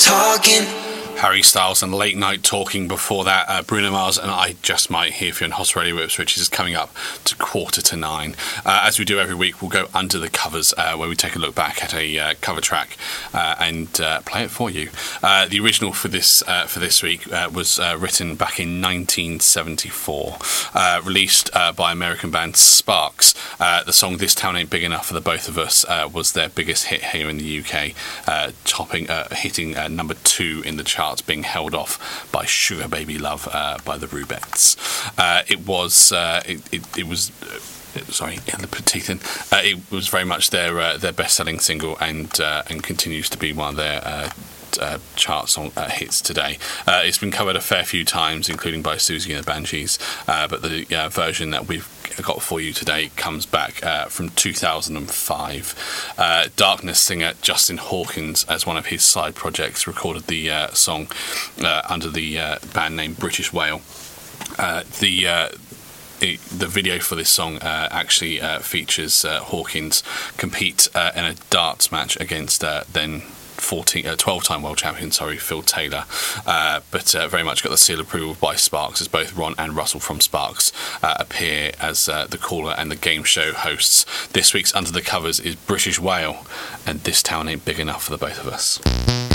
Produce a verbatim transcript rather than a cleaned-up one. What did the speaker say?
talking. Harry Styles and Late Night Talking. Before that, uh, Bruno Mars and I Just Might here for you on Hoss Radio Whips, which is coming up to quarter to nine. Uh, as we do every week, we'll go under the covers, uh, where we take a look back at a uh, cover track uh, and uh, play it for you. Uh, the original for this uh, for this week uh, was uh, written back in nineteen seventy-four, uh, released uh, by American band Sparks. Uh, the song "This Town Ain't Big Enough for the Both of Us" uh, was their biggest hit here in the U K, uh, topping, uh, hitting uh, number two in the charts, being held off by Sugar Baby Love uh, by the Rubettes. Uh, it was uh, it, it, it was uh, sorry, the teeth in. Uh, it was very much their uh, their best-selling single, and uh, and continues to be one of their uh, Uh, chart song uh, hits today. Uh, it's been covered a fair few times, including by Susie and the Banshees, uh, but the uh, version that we've got for you today comes back uh, from two thousand five. Uh, Darkness singer Justin Hawkins, as one of his side projects, recorded the uh, song uh, under the uh, band name British Whale. Uh, the uh, It, the video for this song uh, actually uh, features uh, Hawkins compete uh, in a darts match against uh, then fourteen, uh, twelve-time world champion, sorry, Phil Taylor, uh, but uh, very much got the seal of approval by Sparks, as both Ron and Russell from Sparks uh, appear as uh, the caller and the game show hosts. This week's Under the Covers is British Whale and This Town Ain't Big Enough for the Both of Us.